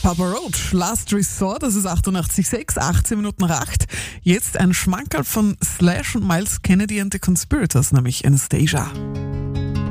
Papa Roach, Last Resort, das ist 88,6, 18 Minuten nach 8. Jetzt ein Schmankerl von Slash und Miles Kennedy and the Conspirators, nämlich Anastasia.